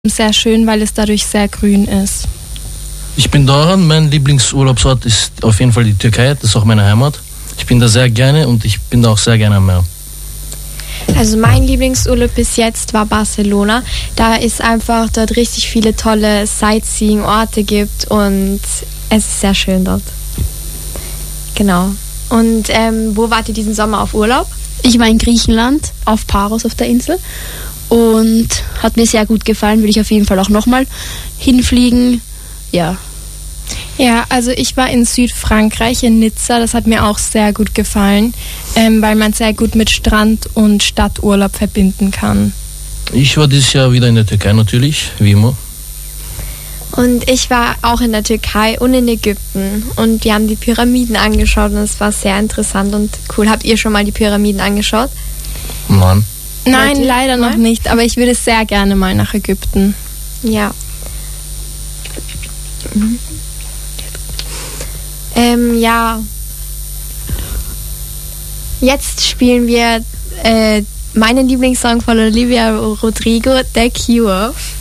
sehr schön, weil es dadurch sehr grün ist. Ich bin Doran, mein Lieblingsurlaubsort ist auf jeden Fall die Türkei, das ist auch meine Heimat. Ich bin da sehr gerne und ich bin da auch sehr gerne am Meer. Also mein Lieblingsurlaub bis jetzt war Barcelona, da es einfach dort richtig viele tolle Sightseeing-Orte gibt und es ist sehr schön dort. Genau. Und wo wart ihr diesen Sommer auf Urlaub? Ich war in Griechenland, auf Paros auf der Insel und hat mir sehr gut gefallen, würde ich auf jeden Fall auch nochmal hinfliegen. Ja. Ja, also ich war in Südfrankreich, in Nizza, das hat mir auch sehr gut gefallen, weil man sehr gut mit Strand- und Stadturlaub verbinden kann. Ich war dieses Jahr wieder in der Türkei natürlich, wie immer. Und ich war auch in der Türkei und in Ägypten und wir haben die Pyramiden angeschaut und es war sehr interessant und cool. Habt ihr schon mal die Pyramiden angeschaut? Nein. Nein, leider noch nicht, aber ich würde sehr gerne mal nach Ägypten. Ja. Ja. Jetzt spielen wir meinen Lieblingssong von Olivia Rodrigo, The Cure.